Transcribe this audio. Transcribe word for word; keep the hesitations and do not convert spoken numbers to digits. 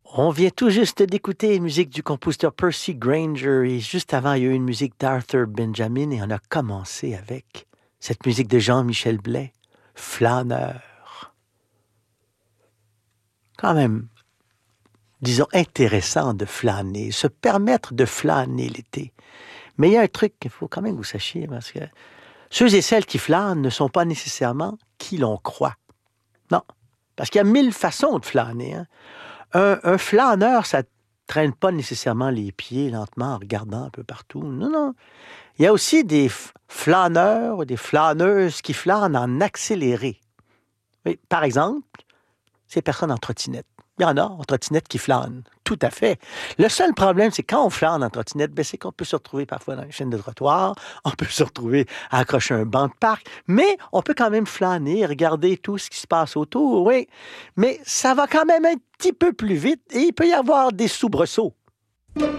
On vient tout juste d'écouter la musique du compositeur Percy Grainger et juste avant, il y a eu une musique d'Arthur Benjamin et on a commencé avec cette musique de Jean-Michel Blais, Flâneur. Quand même, disons, intéressant de flâner, se permettre de flâner l'été. Mais il y a un truc qu'il faut quand même que vous sachiez, parce que ceux et celles qui flânent ne sont pas nécessairement qui l'on croit. Non, parce qu'il y a mille façons de flâner, hein. Un, un flâneur, ça ne traîne pas nécessairement les pieds lentement en regardant un peu partout. Non, non. Il y a aussi des flâneurs, des flâneuses qui flânent en accéléré. Oui, par exemple, ces personnes en trottinette. Il y en a en trottinette qui flânent. Tout à fait. Le seul problème, c'est quand on flâne en trottinette, ben, c'est qu'on peut se retrouver parfois dans une chaîne de trottoir, on peut se retrouver à accrocher un banc de parc, mais on peut quand même flâner, regarder tout ce qui se passe autour, oui. Mais ça va quand même un petit peu plus vite et il peut y avoir des soubresauts.